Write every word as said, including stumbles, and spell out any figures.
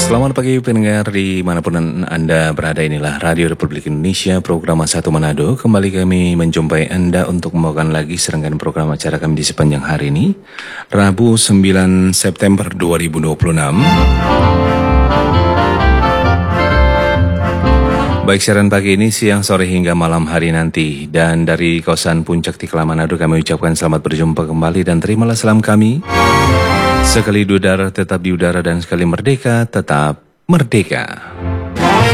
Selamat pagi pendengar dimanapun Anda berada, inilah Radio Republik Indonesia, program Satu Manado. Kembali kami menjumpai Anda untuk membawakan lagi serangkaian program acara kami di sepanjang hari ini, Rabu sembilan September dua ribu dua puluh enam. Baik siaran pagi ini, siang, sore hingga malam hari nanti. Dan dari kawasan Puncak Tikla Manado kami ucapkan selamat berjumpa kembali dan terimalah salam kami. Sekali di udara tetap di udara dan sekali merdeka tetap merdeka.